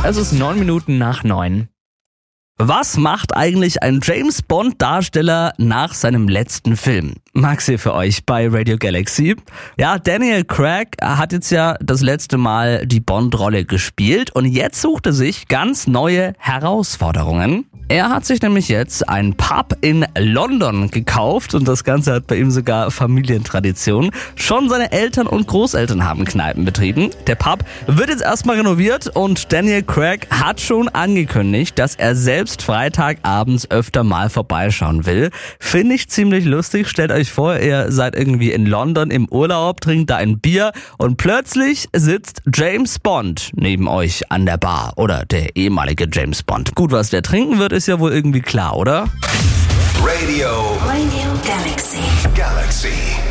Es ist 9 Minuten nach 9. Was macht eigentlich ein James-Bond-Darsteller nach seinem letzten Film? Maxi für euch bei Radio Galaxy. Ja, Daniel Craig hat jetzt ja das letzte Mal die Bond-Rolle gespielt und jetzt sucht er sich ganz neue Herausforderungen. Er hat sich nämlich jetzt einen Pub in London gekauft und das Ganze hat bei ihm sogar Familientradition. Schon seine Eltern und Großeltern haben Kneipen betrieben. Der Pub wird jetzt erstmal renoviert und Daniel Craig hat schon angekündigt, dass er selbst Freitagabends öfter mal vorbeischauen will. Finde ich ziemlich lustig. Stellt euch vor, ihr seid irgendwie in London im Urlaub, trinkt da ein Bier und plötzlich sitzt James Bond neben euch an der Bar oder der ehemalige James Bond. Gut, was der trinken wird, ist ja wohl irgendwie klar, oder? Radio Galaxy.